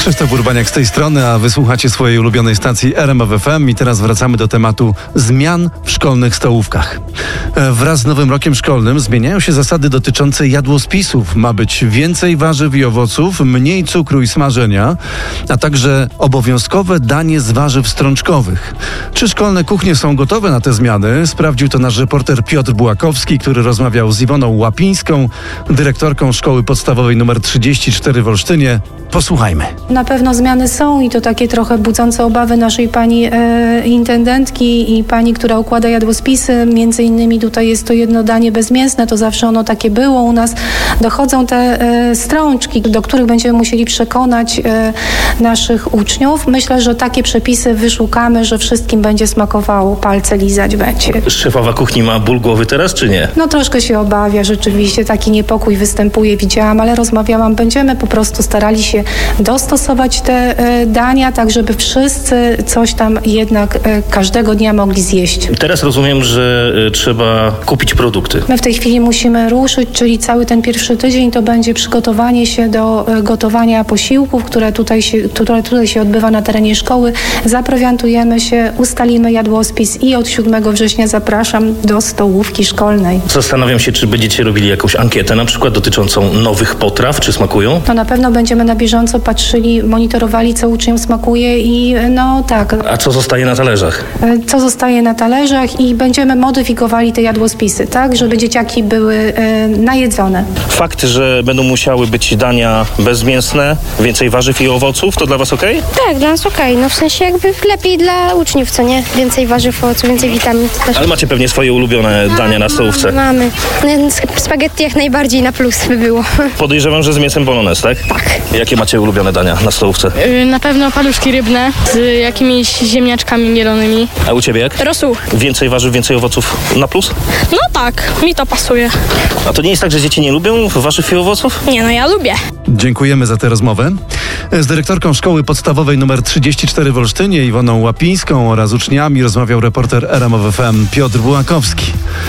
Krzysztof Urbaniak z tej strony, a wysłuchacie swojej ulubionej stacji RMF FM i teraz wracamy do tematu zmian w szkolnych stołówkach. Wraz z nowym rokiem szkolnym zmieniają się zasady dotyczące jadłospisów. Ma być więcej warzyw i owoców, mniej cukru i smażenia, a także obowiązkowe danie z warzyw strączkowych. Czy szkolne kuchnie są gotowe na te zmiany? Sprawdził to nasz reporter Piotr Bułakowski, który rozmawiał z Iwoną Łapińską, dyrektorką szkoły podstawowej nr 34 w Olsztynie. Posłuchajmy. Na pewno zmiany są i to takie trochę budzące obawy naszej pani intendentki i pani, która układa jadłospisy. Między innymi tutaj jest to jedno danie bezmięsne, to zawsze ono takie było u nas. Dochodzą te strączki, do których będziemy musieli przekonać naszych uczniów. Myślę, że takie przepisy wyszukamy, że wszystkim będzie smakowało, palce lizać będzie. Szefowa kuchni ma ból głowy teraz, czy nie? No troszkę się obawia, rzeczywiście taki niepokój występuje, widziałam, ale rozmawiałam. Będziemy po prostu starali się dostosować te dania, tak żeby wszyscy coś tam jednak każdego dnia mogli zjeść. Teraz rozumiem, że trzeba kupić produkty. My w tej chwili musimy ruszyć, czyli cały ten pierwszy tydzień to będzie przygotowanie się do gotowania posiłków, które tutaj się odbywa na terenie szkoły. Zaprowiantujemy się, ustalimy jadłospis i od 7 września zapraszam do stołówki szkolnej. Zastanawiam się, czy będziecie robili jakąś ankietę, na przykład dotyczącą nowych potraw, czy smakują? No na pewno będziemy na bieżąco patrzyli, monitorowali, co uczniom smakuje i no tak. A co zostaje na talerzach? Co zostaje na talerzach i będziemy modyfikowali te jadłospisy, tak, żeby dzieciaki były najedzone. Fakt, że będą musiały być dania bezmięsne, więcej warzyw i owoców, to dla was okej? Tak, dla nas okej. No w sensie jakby lepiej dla uczniów, co nie? Więcej warzyw, owoców, więcej witamin. Ale macie pewnie swoje ulubione dania na stołówce. Mamy. Spaghetti jak najbardziej na plus by było. Podejrzewam, że z mięsem bolognese, tak? Tak. Jakie macie ulubione dania na stołówce? Na pewno paluszki rybne z jakimiś ziemniaczkami mielonymi. A u ciebie jak? Rosół. Więcej warzyw, więcej owoców na plus? No tak, mi to pasuje. A to nie jest tak, że dzieci nie lubią warzyw i owoców? Nie, no ja lubię. Dziękujemy za tę rozmowę. Z dyrektorką szkoły podstawowej nr 34 w Olsztynie, Iwoną Łapińską, oraz uczniami rozmawiał reporter RMF FM Piotr Bułakowski.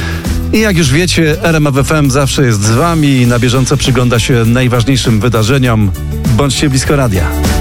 I jak już wiecie, RMF FM zawsze jest z wami i na bieżąco przygląda się najważniejszym wydarzeniom. Bądźcie blisko radia.